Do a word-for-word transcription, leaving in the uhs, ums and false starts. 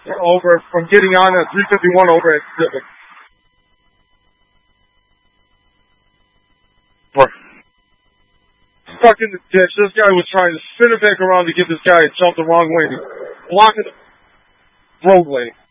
over from getting on at three fifty-one over at Civic. Stuck in the ditch. This guy was trying to spin it back around to get this guy to jump the wrong way. Blocking the roadway.